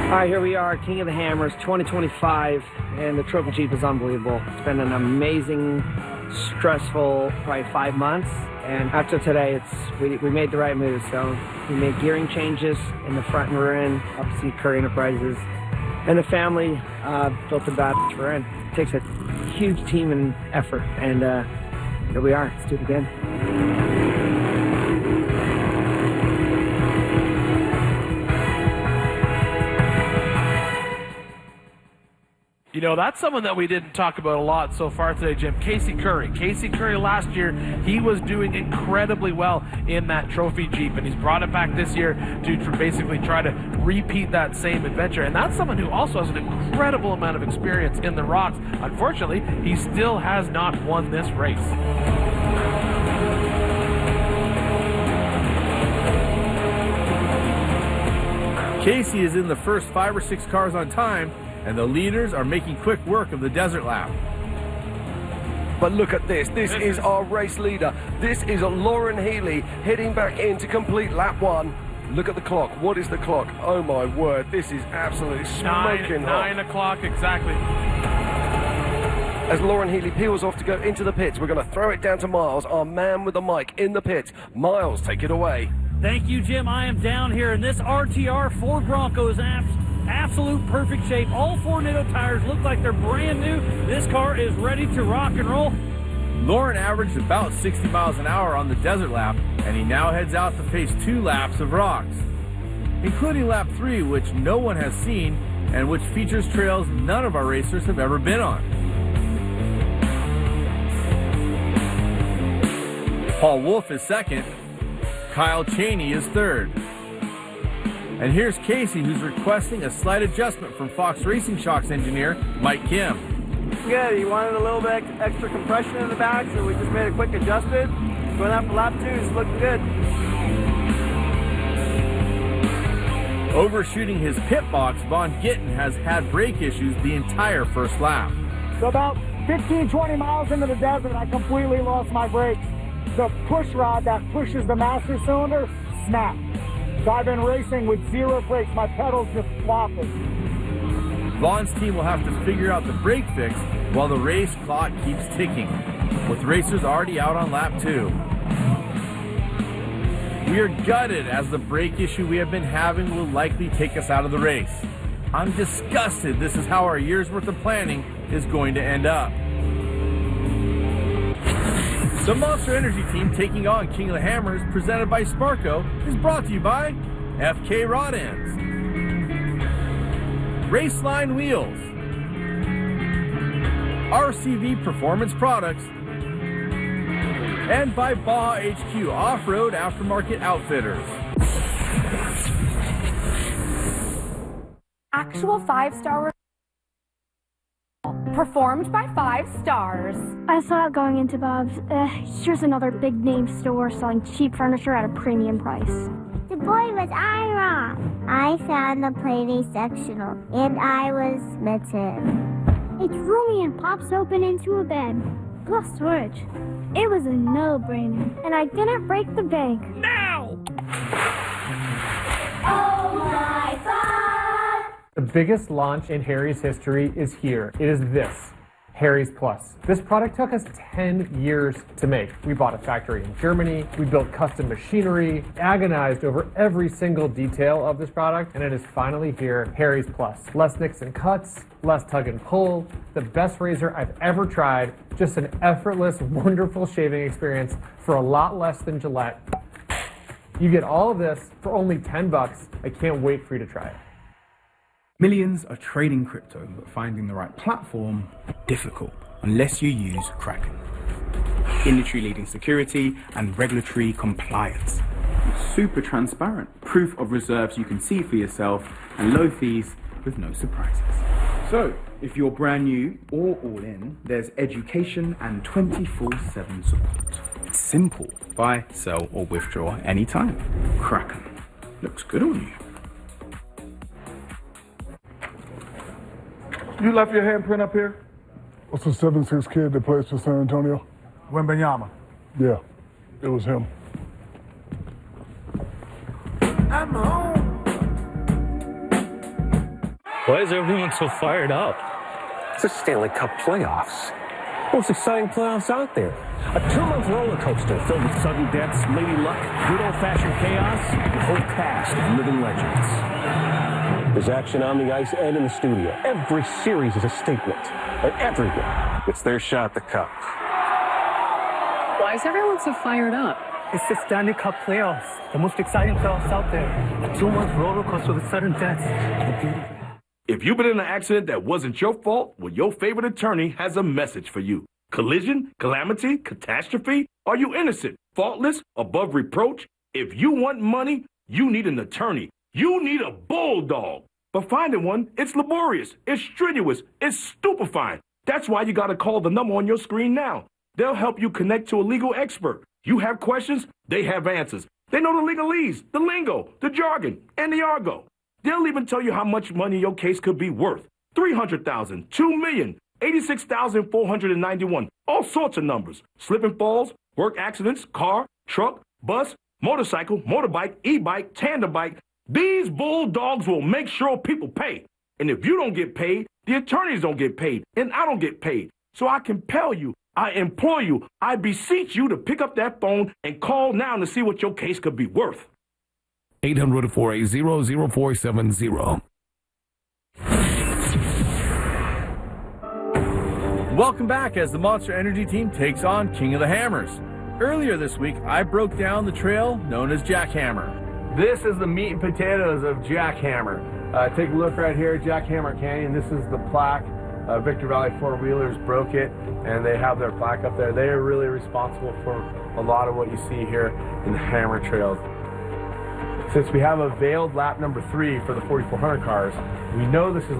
All right, here we are, King of the Hammers 2025, and the Trophy Jeep is unbelievable. It's been an amazing, stressful, probably 5 months, and after today, we made the right move. So we made gearing changes in the front and rear end. Obviously, Curry Enterprises and the family built the bad we're in. It takes a huge team and effort, and here we are. Let's do it again. You know, that's someone that we didn't talk about a lot so far today, Jim. Casey Curry. Casey Curry last year, he was doing incredibly well in that trophy Jeep, and he's brought it back this year to basically try to repeat that same adventure. And that's someone who also has an incredible amount of experience in the rocks. Unfortunately, he still has not won this race. Casey is in the first 5 or 6 cars on time, and the leaders are making quick work of the desert lap. But look at this. This is our race leader. This is Lauren Healy heading back in to complete lap 1. Look at the clock. What is the clock? Oh my word. This is absolutely smoking hot. 9 o'clock exactly. As Lauren Healy peels off to go into the pits, we're going to throw it down to Miles, our man with the mic in the pits. Miles, take it away. Thank you, Jim. I am down here in this RTR Ford Bronco is absolute perfect shape. All 4 Nitto tires look like they're brand new. This car is ready to rock and roll. Lauren averaged about 60 miles an hour on the desert lap, and he now heads out to face 2 laps of rocks, including lap 3, which no one has seen and which features trails none of our racers have ever been on. Paul Wolf is second. Kyle Cheney is third. And here's Casey, who's requesting a slight adjustment from Fox Racing Shocks engineer Mike Kim. Good. He wanted a little bit extra compression in the back, so we just made a quick adjustment. Going up for lap 2, it's looking good. Overshooting his pit box, Von Gittin has had brake issues the entire first lap. So about 15-20 miles into the desert, I completely lost my brakes. The push rod that pushes the master cylinder snapped. So I've been racing with 0 brakes. My pedals just flopping. Vaughn's team will have to figure out the brake fix while the race clock keeps ticking, with racers already out on lap 2. We are gutted as the brake issue we have been having will likely take us out of the race. I'm disgusted this is how our year's worth of planning is going to end up. The Monster Energy team taking on King of the Hammers, presented by Sparco, is brought to you by FK Rod Ends, Raceline Wheels, RCV Performance Products, and by Baja HQ Off-Road Aftermarket Outfitters. Actual 5-star performed by 5 stars. I saw it going into Bob's. Here's another big name store selling cheap furniture at a premium price. The boy was Ira. I found the Play-Day sectional, and I was smitten. It's roomy and pops open into a bed, plus storage. It was a no-brainer, and I didn't break the bank. Now! Oh my God! The biggest launch in Harry's history is here. It is this, Harry's Plus. This product took us 10 years to make. We bought a factory in Germany, we built custom machinery, agonized over every single detail of this product, and it is finally here, Harry's Plus. Less nicks and cuts, less tug and pull, the best razor I've ever tried, just an effortless, wonderful shaving experience for a lot less than Gillette. You get all of this for only $10. I can't wait for you to try it. Millions are trading crypto, but finding the right platform, difficult, unless you use Kraken. Industry-leading security and regulatory compliance. It's super transparent, proof of reserves you can see for yourself, and low fees with no surprises. So, if you're brand new or all in, there's education and 24/7 support. It's simple. Buy, sell, or withdraw anytime. Kraken. Looks good on you. You left your handprint up here? What's the 7'6" kid that plays for San Antonio? Wembanyama. Yeah, it was him. I'm home. Why is everyone so fired up? It's the Stanley Cup playoffs. Most exciting playoffs out there. A 2-month roller coaster filled with sudden deaths, lady luck, good old-fashioned chaos, and a whole cast of living legends. There's action on the ice and in the studio. Every series is a statement, and everyone gets their shot at the cup. Why is everyone so fired up? It's the Stanley Cup playoffs, the most exciting playoffs out there. A 2-month roller coaster with sudden deaths. If you've been in an accident that wasn't your fault, well, your favorite attorney has a message for you. Collision, calamity, catastrophe? Are you innocent, faultless, above reproach? If you want money, you need an attorney. You need a bulldog. But finding one, it's laborious, it's strenuous, it's stupefying. That's why you gotta call the number on your screen now. They'll help you connect to a legal expert. You have questions, they have answers. They know the legalese, the lingo, the jargon, and the argot. They'll even tell you how much money your case could be worth. $300,000, $2 million, $86,491, all sorts of numbers. Slip and falls, work accidents, car, truck, bus, motorcycle, motorbike, e-bike, tandem bike. These bulldogs will make sure people pay. And if you don't get paid, the attorneys don't get paid, and I don't get paid. So I compel you, I implore you, I beseech you to pick up that phone and call now to see what your case could be worth. 800-480-0470. Welcome back as the Monster Energy team takes on King of the Hammers. Earlier this week, I broke down the trail known as Jackhammer. This is the meat and potatoes of Jackhammer. Take a look right here, Jackhammer Canyon. This is the plaque. Victor Valley Four Wheelers broke it, and they have their plaque up there. They are really responsible for a lot of what you see here in the Hammer Trails. Since we have a veiled lap number 3 for the 4400 cars, we know this is